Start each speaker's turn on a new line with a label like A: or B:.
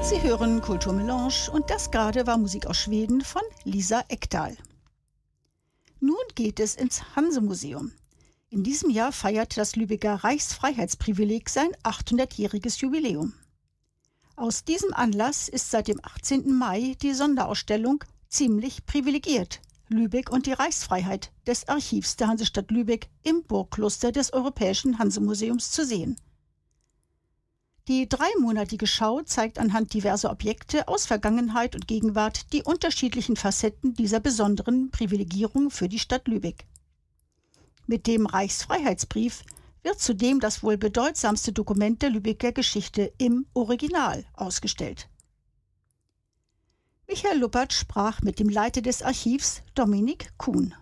A: Sie hören Kulturmelange und das gerade war Musik aus Schweden von Lisa Ekdahl. Nun geht es ins Hanse-Museum. In diesem Jahr feiert das Lübecker Reichsfreiheitsprivileg sein 800-jähriges Jubiläum. Aus diesem Anlass ist seit dem 18. Mai die Sonderausstellung Ziemlich privilegiert – Lübeck und die Reichsfreiheit des Archivs der Hansestadt Lübeck im Burgkloster des Europäischen Hansemuseums zu sehen. Die dreimonatige Schau zeigt anhand diverser Objekte aus Vergangenheit und Gegenwart die unterschiedlichen Facetten dieser besonderen Privilegierung für die Stadt Lübeck. Mit dem Reichsfreiheitsbrief wird zudem das wohl bedeutsamste Dokument der Lübecker Geschichte im Original ausgestellt. Michael Luppert sprach mit dem Leiter des Archivs, Dominik Kuhn.